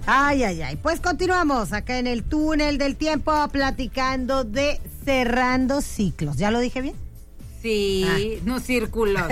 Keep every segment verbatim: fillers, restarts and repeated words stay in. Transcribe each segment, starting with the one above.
Ay, ay, ay. Pues continuamos acá en el túnel del tiempo platicando de cerrando ciclos. ¿Ya lo dije bien? Sí, ah. no círculos.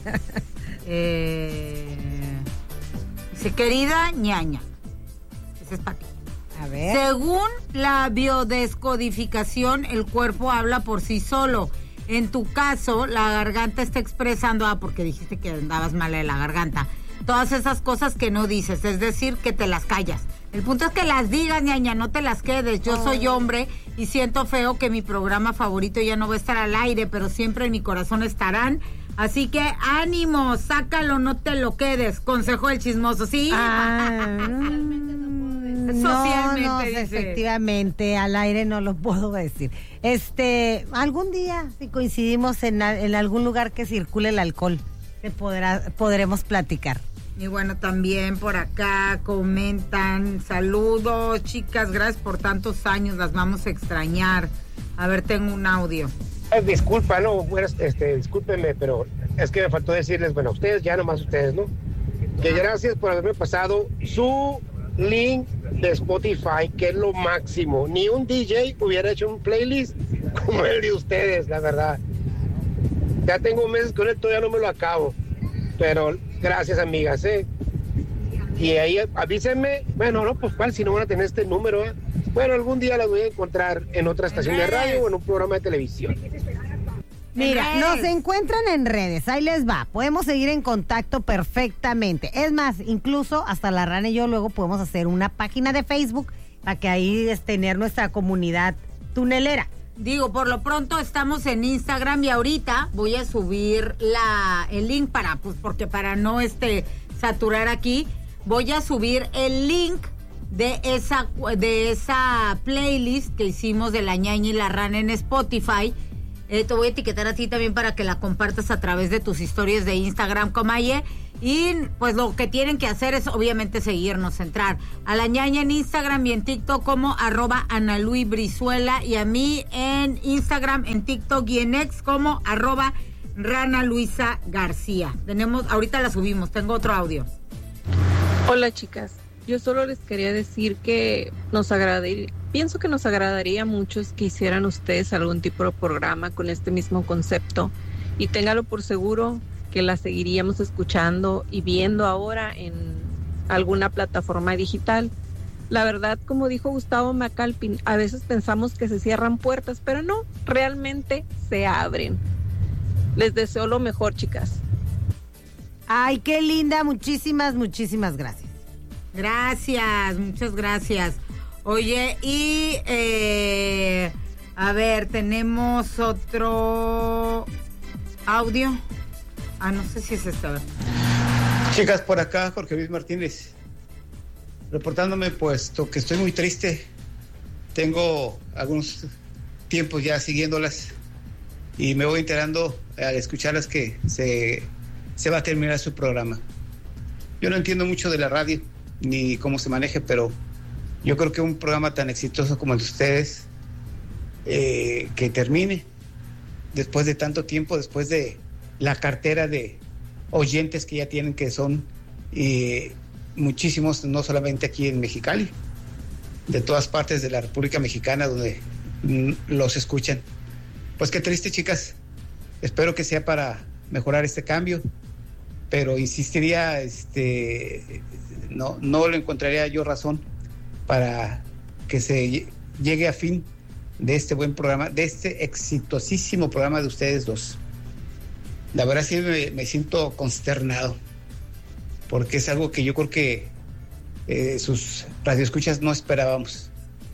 eh, dice, querida ñaña. Ese es para ti. A ver. Según la biodescodificación, el cuerpo habla por sí solo. En tu caso, la garganta está expresando, ah, porque dijiste que andabas mal de la garganta, todas esas cosas que no dices, es decir, que te las callas. El punto es que las digas, ñaña, no te las quedes. Yo oh. soy hombre y siento feo que mi programa favorito ya no va a estar al aire, pero siempre en mi corazón estarán. Así que ánimo, sácalo, no te lo quedes. Consejo del chismoso, ¿sí? Ah, no, no, efectivamente, al aire no lo puedo decir. Este, algún día, si coincidimos en, en algún lugar que circule el alcohol, te podrá, podremos platicar. Y bueno, también por acá comentan, saludos, chicas, gracias por tantos años, las vamos a extrañar. A ver, tengo un audio. Eh, disculpa, no, bueno, este, discúlpenme, pero es que me faltó decirles, bueno, ustedes, ya nomás ustedes, ¿no? Que gracias por haberme pasado su link de Spotify, que es lo máximo. Ni un D J hubiera hecho un playlist como el de ustedes, la verdad. Ya tengo meses con él, todavía no me lo acabo. Pero gracias, amigas, ¿eh? Y ahí avísenme, bueno, no, pues cuál, si no van a tener este número, ¿eh? Bueno, algún día las voy a encontrar en otra estación de radio o en un programa de televisión. Mira, nos encuentran en redes, ahí les va, podemos seguir en contacto perfectamente. Es más, incluso hasta la Rana y yo luego podemos hacer una página de Facebook para que ahí es tener nuestra comunidad tunelera. Digo, por lo pronto estamos en Instagram y ahorita voy a subir la el link para, pues porque para no este saturar aquí, voy a subir el link de esa de esa playlist que hicimos de la ñaña y la rana en Spotify. Eh, te voy a etiquetar a ti también para que la compartas a través de tus historias de Instagram, Comaye. Y pues lo que tienen que hacer es obviamente seguirnos, entrar a la ñaña en Instagram y en TikTok como arroba Ana Luis Brizuela, y a mí en Instagram, en TikTok y en X como arroba Rana Luisa García. Tenemos, ahorita la subimos, tengo otro audio. Hola, chicas, yo solo les quería decir que nos agradaría, pienso que nos agradaría mucho que hicieran ustedes algún tipo de programa con este mismo concepto, y téngalo por seguro que la seguiríamos escuchando y viendo ahora en alguna plataforma digital. La verdad, como dijo Gustavo Macalpin, a veces pensamos que se cierran puertas, pero no, realmente se abren. Les deseo lo mejor, chicas. Ay, qué linda, muchísimas, muchísimas gracias. Gracias, muchas gracias. Oye, y eh, a ver, tenemos otro audio. Ah, no sé si es esta. Chicas, por acá, Jorge Luis Martínez, reportándome, puesto que estoy muy triste. Tengo algunos tiempos ya siguiéndolas y me voy enterando al escucharlas que se, se va a terminar su programa. Yo no entiendo mucho de la radio ni cómo se maneje, pero yo creo que un programa tan exitoso como el de ustedes, eh, que termine después de tanto tiempo, después de la cartera de oyentes que ya tienen, que son eh, muchísimos, no solamente aquí en Mexicali, de todas partes de la República Mexicana donde mm, los escuchan. Pues qué triste, chicas. Espero que sea para mejorar este cambio, pero insistiría, este, no, no le encontraría yo razón para que se llegue a fin de este buen programa, de este exitosísimo programa de ustedes dos. La verdad sí me, me siento consternado, porque es algo que yo creo que eh, sus radioescuchas no esperábamos.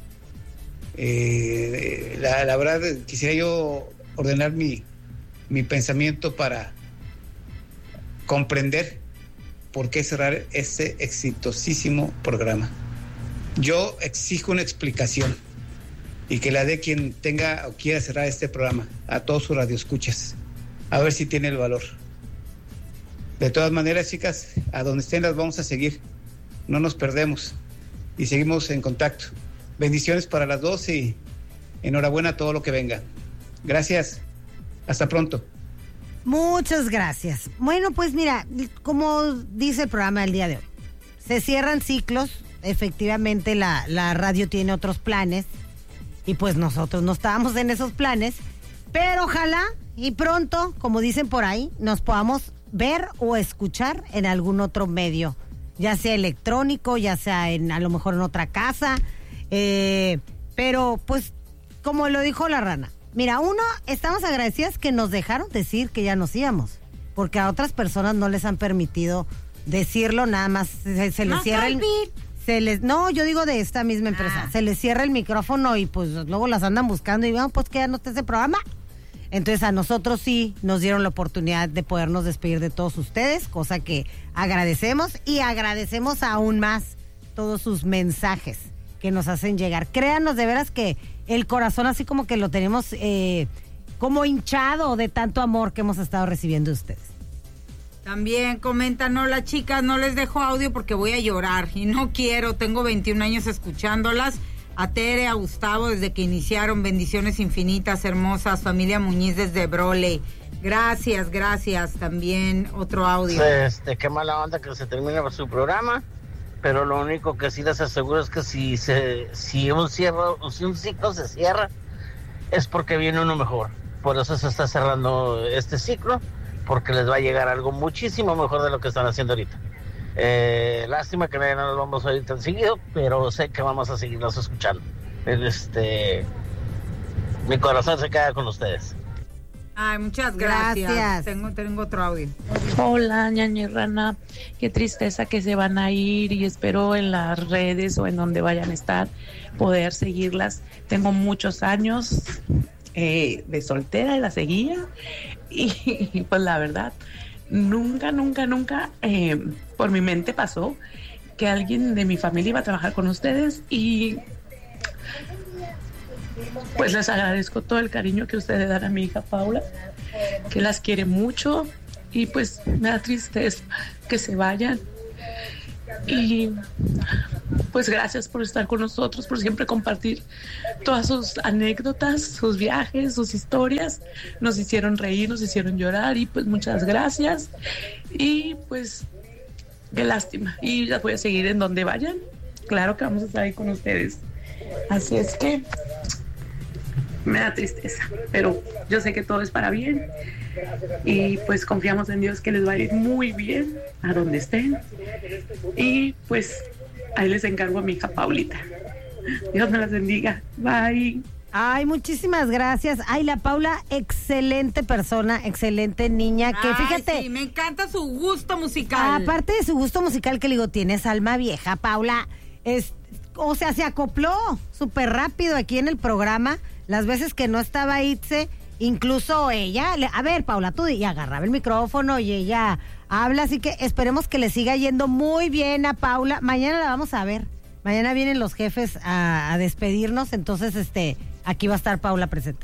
Eh, la, la verdad quisiera yo ordenar mi, mi pensamiento para comprender por qué cerrar este exitosísimo programa. Yo exijo una explicación y que la dé quien tenga o quiera cerrar este programa, a todos sus radioescuchas. A ver si tiene el valor. De todas maneras, chicas, a donde estén las vamos a seguir. No nos perdemos y seguimos en contacto. Bendiciones para las dos y enhorabuena a todo lo que venga. Gracias. Hasta pronto. Muchas gracias. Bueno, pues mira, como dice el programa del día de hoy, se cierran ciclos efectivamente la, la radio tiene otros planes y pues nosotros no estábamos en esos planes, pero ojalá y pronto, como dicen por ahí, nos podamos ver o escuchar en algún otro medio, ya sea electrónico, ya sea en a lo mejor en otra casa, eh, pero pues como lo dijo la rana, mira, uno, estamos agradecidas que nos dejaron decir que ya nos íbamos, porque a otras personas no les han permitido decirlo, nada más se, se les no cierra el... Se les, no, yo digo de esta misma empresa, Ah. se les cierra el micrófono y pues luego las andan buscando y vamos, pues que ya no está ese programa. Entonces a nosotros sí nos dieron la oportunidad de podernos despedir de todos ustedes, cosa que agradecemos y agradecemos aún más todos sus mensajes que nos hacen llegar. Créanos de veras que el corazón así como que lo tenemos eh, como hinchado de tanto amor que hemos estado recibiendo de ustedes. También comentan, hola chicas, no les dejo audio porque voy a llorar y no quiero, tengo veintiún años escuchándolas. A Tere, a Gustavo, desde que iniciaron, bendiciones infinitas, hermosas, familia Muñiz desde Brole. Gracias, gracias. También otro audio. Este, qué mala onda que se termine su programa, pero lo único que sí les aseguro es que si se, si un cierro, si un ciclo se cierra, es porque viene uno mejor. Por eso se está cerrando este ciclo, porque les va a llegar algo muchísimo mejor de lo que están haciendo ahorita. Eh, lástima que no nos vamos a ir tan seguido, pero sé que vamos a seguirnos escuchando. Este, mi corazón se queda con ustedes. Ay, muchas gracias. Gracias. Tengo, tengo otro audio. Hola, ñaña y rana, qué tristeza que se van a ir y espero en las redes o en donde vayan a estar poder seguirlas. Tengo muchos años eh, de soltera y la seguía y pues la verdad, nunca, nunca, nunca eh, por mi mente pasó que alguien de mi familia iba a trabajar con ustedes y pues les agradezco todo el cariño que ustedes dan a mi hija Paula, que las quiere mucho y pues me da tristeza que se vayan. Y pues gracias por estar con nosotros, por siempre compartir todas sus anécdotas, sus viajes, sus historias. Nos hicieron reír, nos hicieron llorar y pues muchas gracias. Y pues qué lástima. Y las voy a seguir en donde vayan. Claro que vamos a estar ahí con ustedes. Así es que me da tristeza, pero yo sé que todo es para bien y pues confiamos en Dios que les va a ir muy bien a donde estén y pues ahí les encargo a mi hija Paulita. Dios me las bendiga. Bye. Ay, muchísimas gracias. Ay, la Paula, excelente persona, excelente niña, que Ay, fíjate. sí, me encanta su gusto musical. Aparte de su gusto musical, que le digo, tienes alma vieja, Paula. Es, o sea, se acopló súper rápido aquí en el programa. Las veces que no estaba Itze, incluso ella, le, a ver, Paula, tú y agarraba el micrófono y ella habla, así que esperemos que le siga yendo muy bien a Paula. Mañana la vamos a ver. Mañana vienen los jefes a, a despedirnos, entonces este, aquí va a estar Paula presente.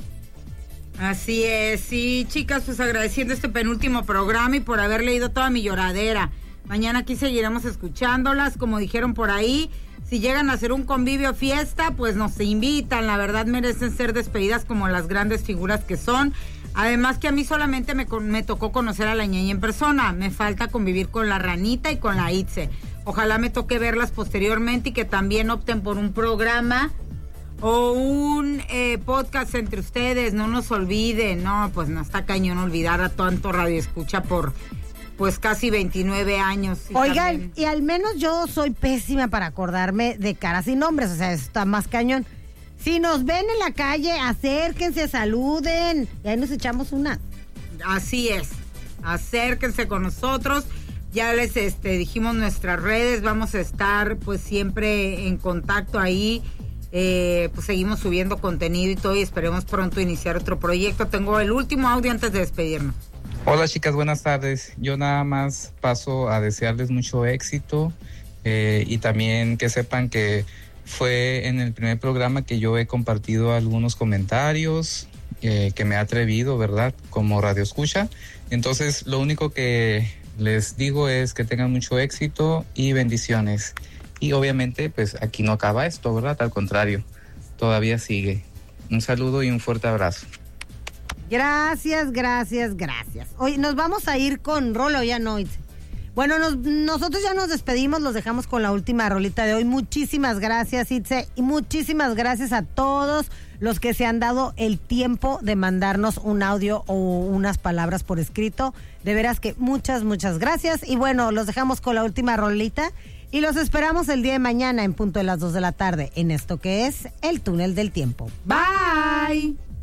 Así es, sí, chicas, pues agradeciendo este penúltimo programa y por haber leído toda mi lloradera. Mañana aquí seguiremos escuchándolas, como dijeron por ahí. Si llegan a hacer un convivio fiesta, pues nos invitan. La verdad merecen ser despedidas como las grandes figuras que son. Además que a mí solamente me, me tocó conocer a la ñaña en persona. Me falta convivir con la ranita y con la Itze. Ojalá me toque verlas posteriormente y que también opten por un programa o un eh, podcast entre ustedes. No nos olviden. No, pues no está cañón olvidar a tanto radio escucha por pues casi veintinueve años. Y Oigan, también... y al menos yo soy pésima para acordarme de caras y nombres, o sea, está más cañón. Si nos ven en la calle, acérquense, saluden, y ahí nos echamos una. Así es, acérquense con nosotros. Ya les este, dijimos nuestras redes, vamos a estar pues siempre en contacto ahí. Eh, pues seguimos subiendo contenido y todo y esperemos pronto iniciar otro proyecto. Tengo el último audio antes de despedirnos. Hola chicas, buenas tardes. Yo nada más paso a desearles mucho éxito eh, y también que sepan que fue en el primer programa que yo he compartido algunos comentarios eh, que me he atrevido, ¿verdad? Como Radio Escucha. Entonces lo único que les digo es que tengan mucho éxito y bendiciones. Y obviamente pues aquí no acaba esto, ¿verdad? Al contrario, todavía sigue. Un saludo y un fuerte abrazo. Gracias, gracias, gracias. Oye, nos vamos a ir con Rolo, ya no. Bueno, nos, nosotros ya nos despedimos, los dejamos con la última rolita de hoy. Muchísimas gracias, Itze, y muchísimas gracias a todos los que se han dado el tiempo de mandarnos un audio o unas palabras por escrito. De veras que muchas, muchas gracias. Y bueno, los dejamos con la última rolita y los esperamos el día de mañana en punto de las dos de la tarde en esto que es El Túnel del Tiempo. Bye.